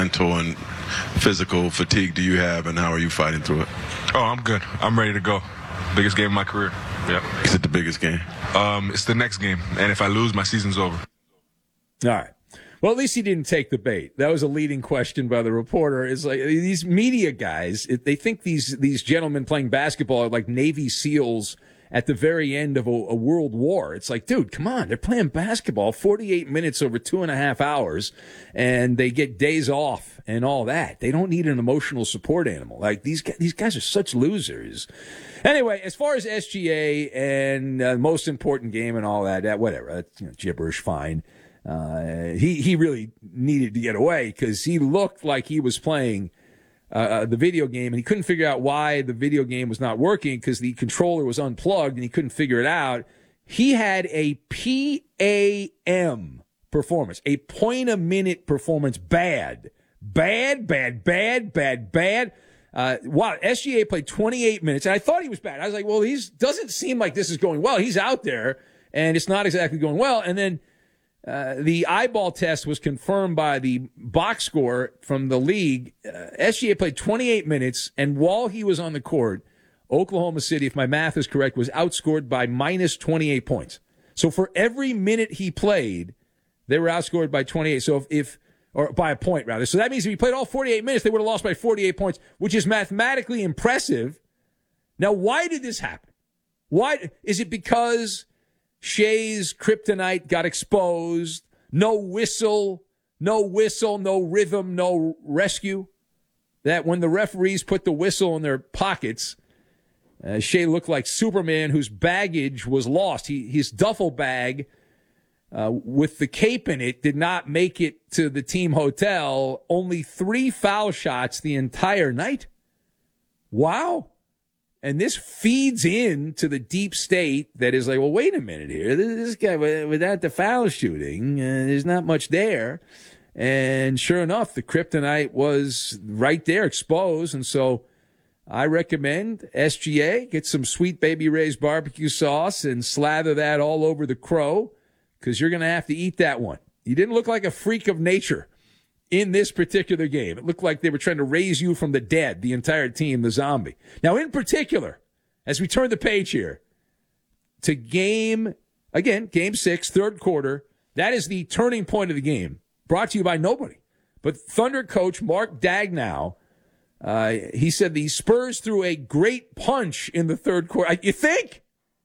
mental and physical fatigue do you have, and how are you fighting through it? Oh, I'm good. I'm ready to go. Biggest game of my career. Yeah. Is it the biggest game? It's the next game, and if I lose, my season's over. All right. Well, at least he didn't take the bait. That was a leading question by the reporter. It's like these media guys, they think these gentlemen playing basketball are like Navy SEALs at the very end of a world war. It's like, dude, come on. They're playing basketball 48 minutes over 2.5 hours, and they get days off and all that. They don't need an emotional support animal. Like, these guys are such losers. Anyway, as far as SGA and most important game and all that whatever, that's, gibberish, fine. He really needed to get away because he looked like he was playing the video game, and he couldn't figure out why the video game was not working because the controller was unplugged and he couldn't figure it out. He had a PAM performance, a point-a-minute performance. Bad. Wow, SGA played 28 minutes, and I thought he was bad. I was like, well, he doesn't seem like this is going well. He's out there, and it's not exactly going well. And then the eyeball test was confirmed by the box score from the league. SGA played 28 minutes, and while he was on the court, Oklahoma City, if my math is correct, was outscored by minus 28 points. So for every minute he played, they were outscored by 28. So or by a point, rather. So that means if he played all 48 minutes, they would have lost by 48 points, which is mathematically impressive. Now, why did this happen? Why? Is it because Shea's kryptonite got exposed? No whistle, no rhythm, no rescue? That when the referees put the whistle in their pockets, Shea looked like Superman whose baggage was lost. His duffel bag with the cape in it did not make it to the team hotel. Only 3 foul shots the entire night. Wow. And this feeds into the deep state that is like, well, wait a minute here. This guy, without the foul shooting, there's not much there. And sure enough, the kryptonite was right there, exposed. And so I recommend SGA, get some Sweet Baby Ray's barbecue sauce and slather that all over the crow, because you're going to have to eat that one. You didn't look like a freak of nature in this particular game. It looked like they were trying to raise you from the dead, the entire team, the zombie. Now, in particular, as we turn the page here to game 6, third quarter, that is the turning point of the game, brought to you by nobody but Thunder coach Mark Daigneault. He said the Spurs threw a great punch in the third quarter. You think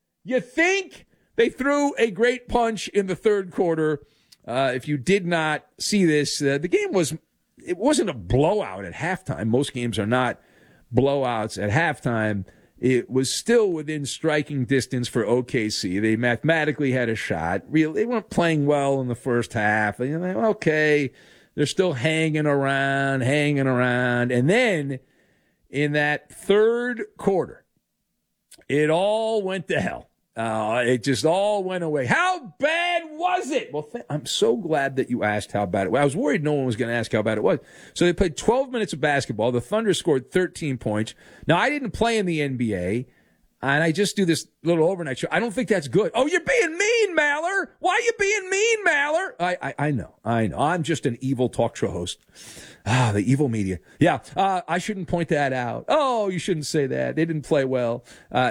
they threw a great punch in the third quarter? If you did not see this, the game wasn't a blowout at halftime. Most games are not blowouts at halftime. It was still within striking distance for OKC. They mathematically had a shot. Really, they weren't playing well in the first half. Okay, they're still hanging around. And then in that third quarter, it all went to hell. It just all went away. How bad was it? Well, I'm so glad that you asked how bad it was. I was worried no one was going to ask how bad it was. So they played 12 minutes of basketball. The Thunder scored 13 points. Now, I didn't play in the NBA, and I just do this little overnight show. I don't think that's good. Oh, you're being mean, Maller. Why are you being mean, Maller? I know. I'm just an evil talk show host. The evil media. Yeah, I shouldn't point that out. Oh, you shouldn't say that. They didn't play well.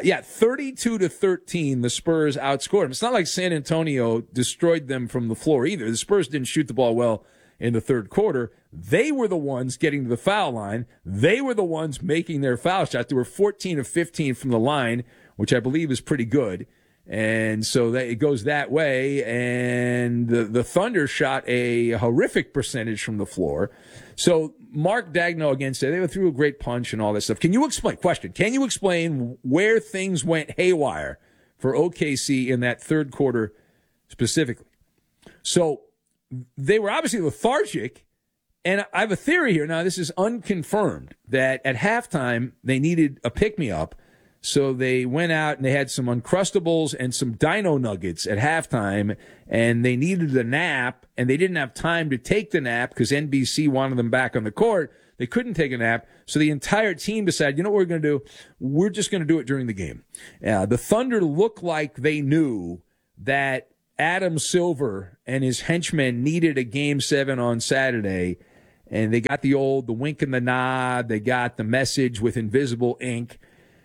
32-13, the Spurs outscored them. It's not like San Antonio destroyed them from the floor either. The Spurs didn't shoot the ball well in the third quarter. They were the ones getting to the foul line. They were the ones making their foul shots. They were 14 of 15 from the line, which I believe is pretty good. And so it goes that way. And the Thunder shot a horrific percentage from the floor. So Mark Daigneault again said they threw a great punch and all that stuff. Can you explain where things went haywire for OKC in that third quarter specifically? So they were obviously lethargic. And I have a theory here. Now, this is unconfirmed, that at halftime they needed a pick-me-up. So they went out and they had some Uncrustables and some Dino Nuggets at halftime, and they needed a nap, and they didn't have time to take the nap because NBC wanted them back on the court. They couldn't take a nap, so the entire team decided, you know what we're going to do? We're just going to do it during the game. The Thunder looked like they knew that Adam Silver and his henchmen needed a Game 7 on Saturday, And they got the wink and the nod. They got the message with invisible ink.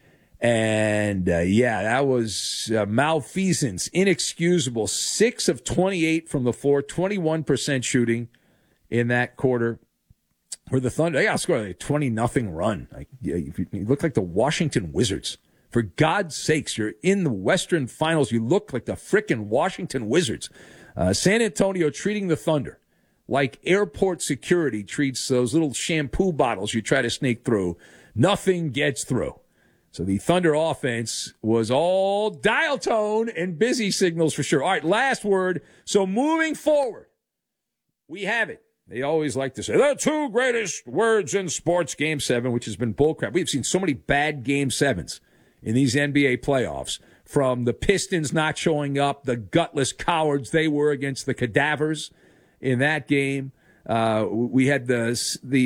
And, that was malfeasance, inexcusable. 6 of 28 from the floor, 21% shooting in that quarter. For the Thunder, they got to score a 20-0 run. You look like the Washington Wizards. For God's sakes, you're in the Western Finals. You look like the frickin' Washington Wizards. San Antonio treating the Thunder like airport security treats those little shampoo bottles you try to sneak through. Nothing gets through. So the Thunder offense was all dial tone and busy signals for sure. All right, last word. So moving forward, we have it. They always like to say, the 2 greatest words in sports, Game 7, which has been bullcrap. We've seen so many bad Game 7s in these NBA playoffs, from the Pistons not showing up, the gutless cowards they were against the cadavers in that game. We had the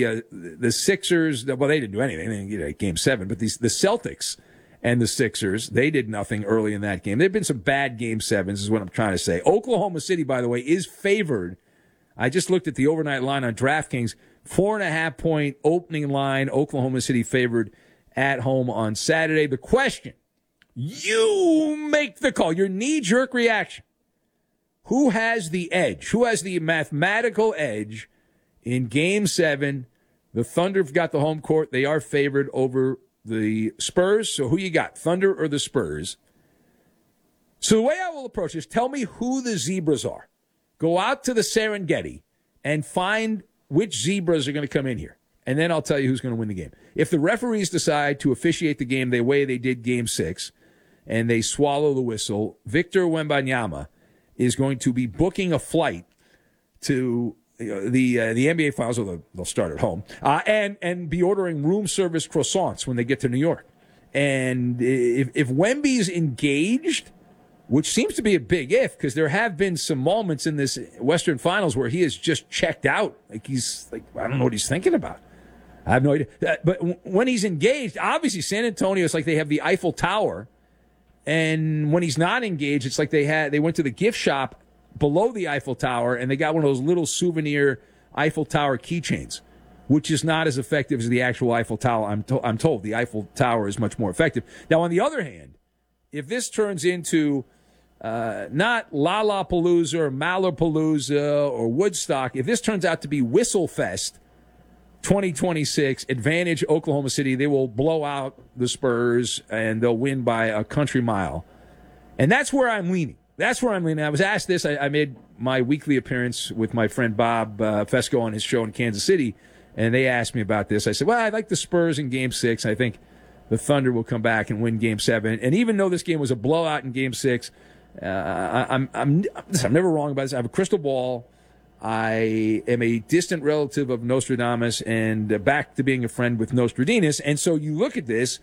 Sixers. Well, they didn't do anything. They didn't get Game 7, but the Celtics and the Sixers, they did nothing early in that game. There have been some bad Game 7s, is what I'm trying to say. Oklahoma City, by the way, is favored. I just looked at the overnight line on DraftKings. 4.5-point opening line. Oklahoma City favored at home on Saturday. The question, you make the call. Your knee-jerk reaction. Who has the edge? Who has the mathematical edge in Game 7? The Thunder have got the home court. They are favored over the Spurs. So who you got, Thunder or the Spurs? So the way I will approach this, tell me who the zebras are. Go out to the Serengeti and find which zebras are going to come in here. And then I'll tell you who's going to win the game. If the referees decide to officiate the game the way they did Game 6 and they swallow the whistle, Victor Wembanyama is going to be booking a flight to the NBA Finals, although they'll start at home, and be ordering room service croissants when they get to New York. And if Wemby's engaged, which seems to be a big if, because there have been some moments in this Western Finals where he has just checked out. I don't know what he's thinking about. I have no idea. But when he's engaged, obviously San Antonio, it's like they have the Eiffel Tower. And when he's not engaged, it's like they went to the gift shop below the Eiffel Tower and they got one of those little souvenir Eiffel Tower keychains, which is not as effective as the actual Eiffel Tower. I'm told the Eiffel Tower is much more effective. Now, on the other hand, if this turns into not Lollapalooza or Malapalooza or Woodstock, if this turns out to be Whistlefest 2026, advantage Oklahoma City, they will blow out the Spurs and they'll win by a country mile. And that's where I'm leaning. I was asked this. I made my weekly appearance with my friend Bob Fesco on his show in Kansas City, and they asked me about this. I said, well, I like the Spurs in Game 6. I think the Thunder will come back and win Game 7. And even though this game was a blowout in Game 6, I'm never wrong about this. I have a crystal ball. I am a distant relative of Nostradamus and back to being a friend with Nostradamus. And so you look at this,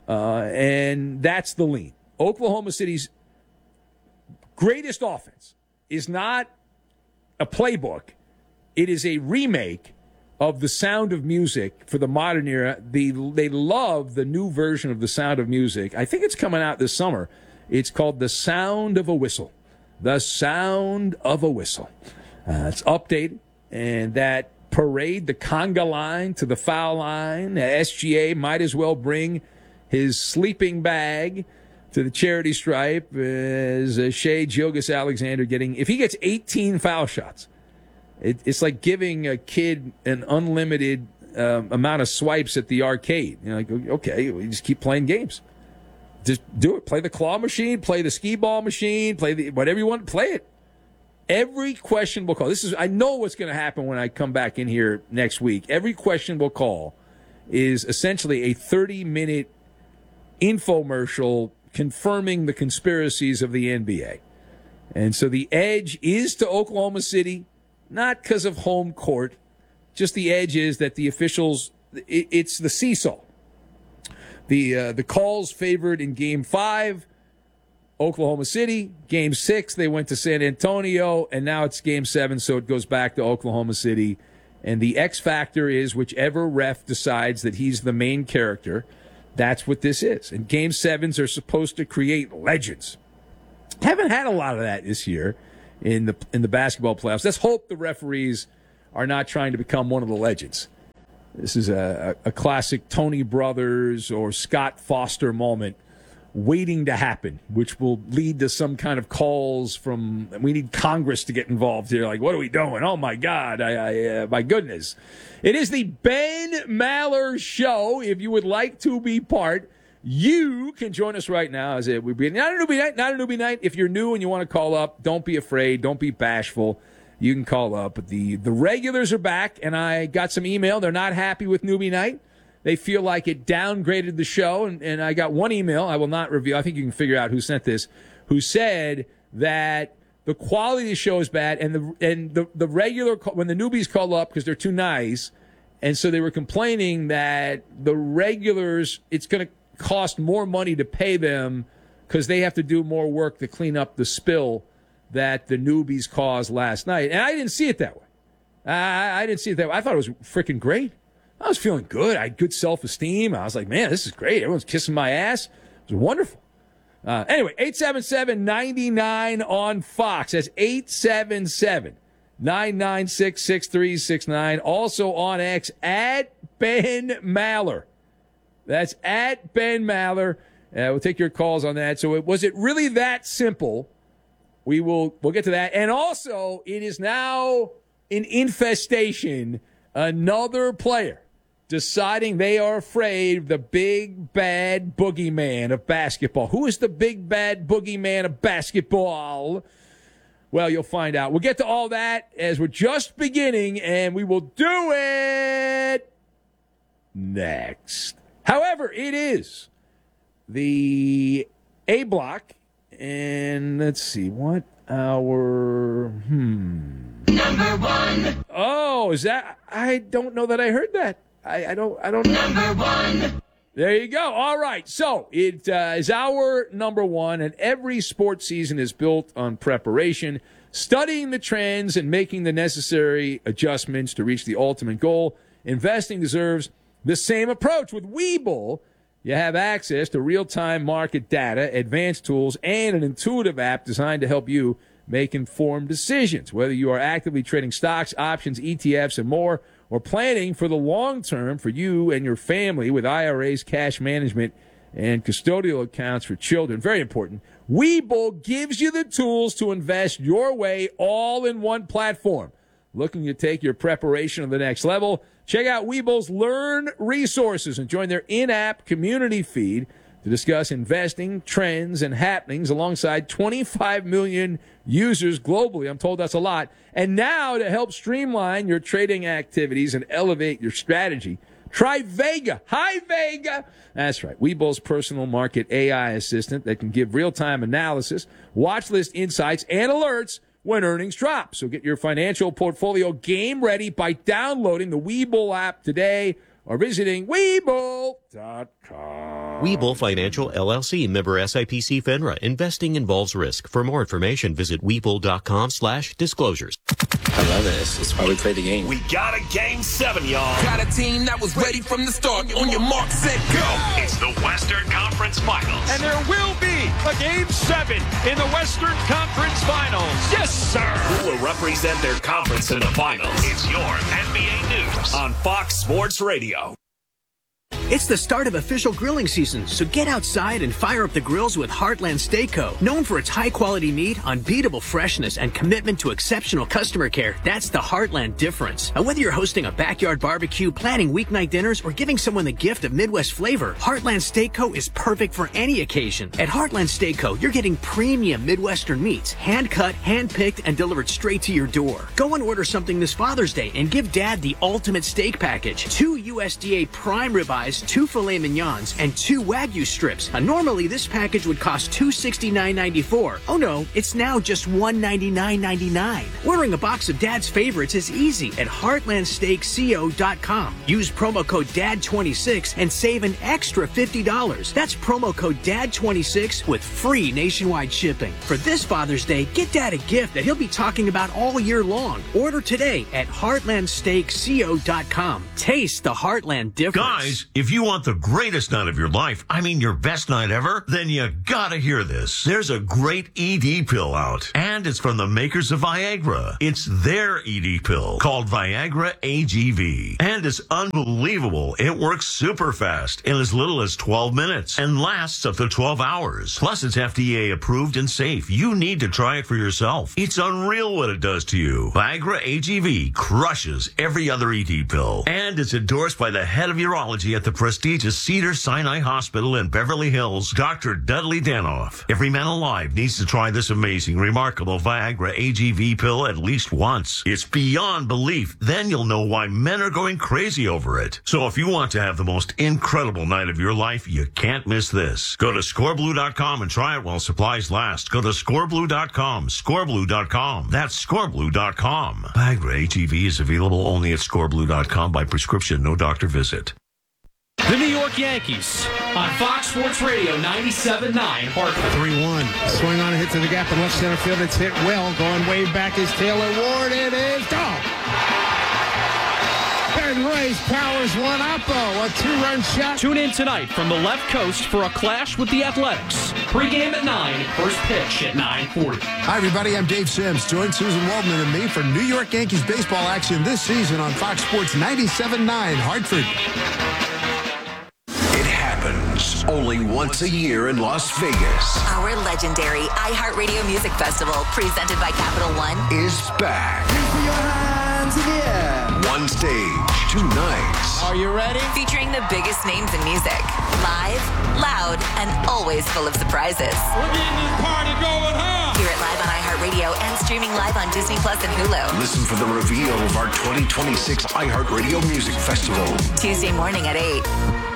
and that's the lean. Oklahoma City's greatest offense is not a playbook. It is a remake of The Sound of Music for the modern era. They love the new version of The Sound of Music. I think it's coming out this summer. It's called The Sound of a Whistle. The Sound of a Whistle. It's updated, and that parade, the conga line to the foul line, SGA might as well bring his sleeping bag to the charity stripe as Shai Gilgeous-Alexander if he gets 18 foul shots, it's like giving a kid an unlimited amount of swipes at the arcade. Okay, we just keep playing games. Just do it. Play the claw machine, play the skee ball machine, play whatever you want, play it. Every questionable call. I know what's going to happen when I come back in here next week. Every questionable call is essentially a 30-minute infomercial confirming the conspiracies of the NBA. And so the edge is to Oklahoma City, not because of home court. Just the edge is that the officials, it's the seesaw. The calls favored in Game 5, Oklahoma City. Game 6, they went to San Antonio, and now it's Game 7, so it goes back to Oklahoma City. And the X factor is whichever ref decides that he's the main character, that's what this is. And Game 7s are supposed to create legends. Haven't had a lot of that this year in the basketball playoffs. Let's hope the referees are not trying to become one of the legends. This is a classic Tony Brothers or Scott Foster moment waiting to happen, which will lead to some kind of calls from, we need Congress to get involved here. Like, what are we doing? Oh, my God. My goodness. It is the Ben Maller Show. If you would like to be part, you can join us right now. As it would be not a newbie night. If you're new and you want to call up, don't be afraid. Don't be bashful. You can call up. But the regulars are back, and I got some email. They're not happy with newbie night. They feel like it downgraded the show, and I got one email I will not reveal. I think you can figure out who sent this, who said that the quality of the show is bad, and the regular, when the newbies call up because they're too nice, and so they were complaining that the regulars, it's going to cost more money to pay them because they have to do more work to clean up the spill that the newbies caused last night. And I didn't see it that way. I didn't see it that way. I thought it was freaking great. I was feeling good. I had good self-esteem. I was like, man, this is great. Everyone's kissing my ass. It was wonderful. Anyway, 877-99 on Fox. That's 877-996-6369. Also on X, at Ben Maller. That's at Ben Maller. We'll take your calls on that. So was it really that simple? We'll get to that. And also, it is now an infestation. Another player deciding they are afraid of the big, bad boogeyman of basketball. Who is the big, bad boogeyman of basketball? Well, you'll find out. We'll get to all that as we're just beginning, and we will do it next. However, it is the A block, and let's see, what our, Number one. Oh, is that, I don't know that I heard that. I don't know. Number one. There you go. All right. So it is our number one, and every sports season is built on preparation, studying the trends and making the necessary adjustments to reach the ultimate goal. Investing deserves the same approach. With Webull, you have access to real-time market data, advanced tools, and an intuitive app designed to help you make informed decisions. Whether you are actively trading stocks, options, ETFs, and more, or planning for the long term for you and your family with IRAs, cash management, and custodial accounts for children. Very important. Webull gives you the tools to invest your way all in one platform. Looking to take your preparation to the next level? Check out Webull's Learn resources and join their in-app community feed to discuss investing, trends, and happenings alongside 25 million users globally. I'm told that's a lot. And now to help streamline your trading activities and elevate your strategy, try Vega. Hi, Vega. That's right. Webull's personal market AI assistant that can give real-time analysis, watch list insights, and alerts when earnings drop. So get your financial portfolio game ready by downloading the Webull app today or visiting Webull.com. Webull Financial LLC, member SIPC FINRA. Investing involves risk. For more information, visit Webull.com/disclosures. I love this. It's why we play the game. We got a game 7, y'all. Got a team that was ready from the start. On your mark, set, go. It's the Western Conference Finals. And there will be a game 7 in the Western Conference Finals. Yes, sir. Who will represent their conference in the finals? It's your NBA News on Fox Sports Radio. It's the start of official grilling season, so get outside and fire up the grills with Heartland Steak Co. Known for its high-quality meat, unbeatable freshness, and commitment to exceptional customer care, that's the Heartland difference. And whether you're hosting a backyard barbecue, planning weeknight dinners, or giving someone the gift of Midwest flavor, Heartland Steak Co. is perfect for any occasion. At Heartland Steak Co., you're getting premium Midwestern meats, hand-cut, hand-picked, and delivered straight to your door. Go and order something this Father's Day and give Dad the ultimate steak package. 2 USDA prime ribeyes, 2 filet mignons, and 2 Wagyu strips. Normally, this package would cost $269.94. Oh no, it's now just $199.99. Ordering a box of Dad's favorites is easy at HeartlandSteakCo.com. Use promo code DAD26 and save an extra $50. That's promo code DAD26 with free nationwide shipping. For this Father's Day, get Dad a gift that he'll be talking about all year long. Order today at HeartlandSteakCo.com. Taste the Heartland difference. Guys, if If you want the greatest night of your life, I mean your best night ever, then you gotta hear this. There's a great ED pill out, and it's from the makers of Viagra. It's their ED pill called Viagra AGV, and it's unbelievable. It works super fast in as little as 12 minutes and lasts up to 12 hours. Plus, it's FDA approved and safe. You need to try it for yourself. It's unreal what it does to you. Viagra AGV crushes every other ED pill, and it's endorsed by the head of urology at the prestigious Cedars-Sinai Hospital in Beverly Hills, Dr. Dudley Danoff. Every man alive needs to try this amazing, remarkable Viagra AGV pill at least once. It's beyond belief. Then you'll know why men are going crazy over it. So if you want to have the most incredible night of your life, you can't miss this. Go to scoreblue.com and try it while supplies last. Go to scoreblue.com, scoreblue.com. That's scoreblue.com. Viagra AGV is available only at scoreblue.com by prescription, no doctor visit. The New York Yankees on Fox Sports Radio 97.9 Hartford. 3-1. Swing on a hit to the gap in left center field. It's hit well. Going way back is Taylor Ward. It is gone. And Rays powers one up, a 2-run shot. Tune in tonight from the left coast for a clash with the Athletics. Pre-game at 9, first pitch at 9:40. Hi, everybody. I'm Dave Sims. Join Susan Waldman and me for New York Yankees baseball action this season on Fox Sports 97.9 Hartford. Only once a year in Las Vegas. Our legendary iHeartRadio Music Festival, presented by Capital One, is back. One stage, 2 nights. Are you ready? Featuring the biggest names in music. Live, loud, and always full of surprises. We're getting this party going, huh? Hear it live on iHeartRadio and streaming live on Disney Plus and Hulu. Listen for the reveal of our 2026 iHeartRadio Music Festival. Tuesday morning at 8.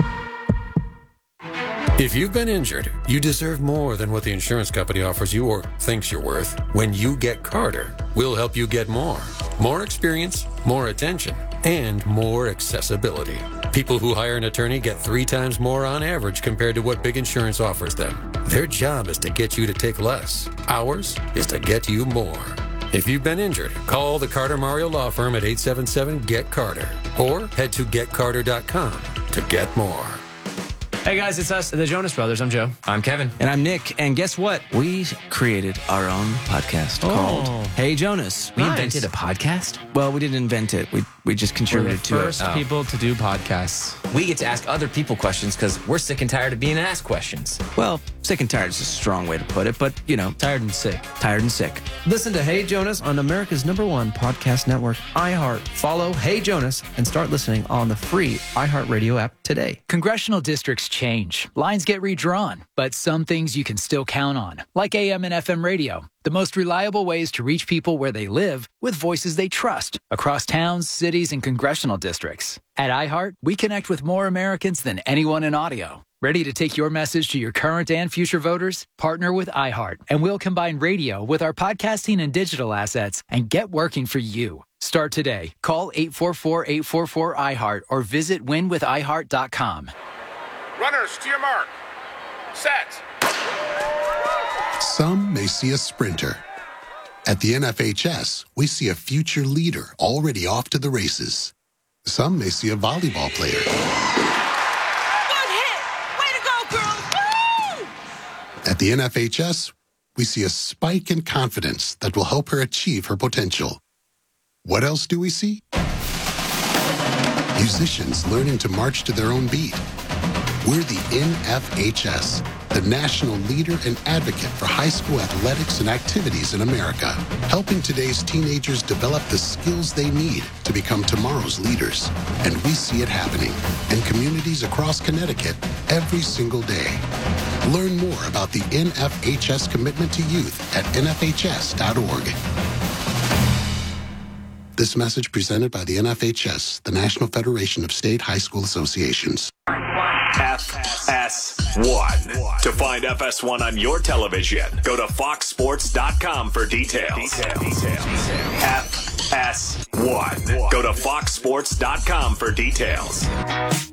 If you've been injured, you deserve more than what the insurance company offers you or thinks you're worth. When you get Carter, we'll help you get more. More experience, more attention, and more accessibility. People who hire an attorney get 3 times more on average compared to what big insurance offers them. Their job is to get you to take less. Ours is to get you more. If you've been injured, call the Carter Mario Law Firm at 877-GET-CARTER or head to getcarter.com to get more. Hey guys, it's us, the Jonas Brothers. I'm Joe. I'm Kevin. And I'm Nick. And guess what? We created our own podcast called Hey Jonas. We invented a podcast? Well, we didn't invent it. We just contributed to it. We're the first people to do podcasts. We get to ask other people questions because we're sick and tired of being asked questions. Well, sick and tired is a strong way to put it, but, you know. Tired and sick. Tired and sick. Listen to Hey Jonas on America's #1 podcast network, iHeart. Follow Hey Jonas and start listening on the free iHeartRadio app today. Congressional districts change. Lines get redrawn, but some things you can still count on, like AM and FM radio. The most reliable ways to reach people where they live with voices they trust across towns, cities, and congressional districts. At iHeart, we connect with more Americans than anyone in audio. Ready to take your message to your current and future voters? Partner with iHeart, and we'll combine radio with our podcasting and digital assets and get working for you. Start today. Call 844-844-iHeart or visit winwithiheart.com. Runners, to your mark. Set. Some may see a sprinter. At the NFHS, we see a future leader already off to the races. Some may see a volleyball player. Good hit! Way to go, girls! Woo! At the NFHS, we see a spike in confidence that will help her achieve her potential. What else do we see? Musicians learning to march to their own beat. We're the NFHS, the national leader and advocate for high school athletics and activities in America, helping today's teenagers develop the skills they need to become tomorrow's leaders. And we see it happening in communities across Connecticut every single day. Learn more about the NFHS commitment to youth at nfhs.org. This message presented by the NFHS, the National Federation of State High School Associations. FS1. To find FS1 on your television, go to foxsports.com for details. FS1. Go to foxsports.com for details.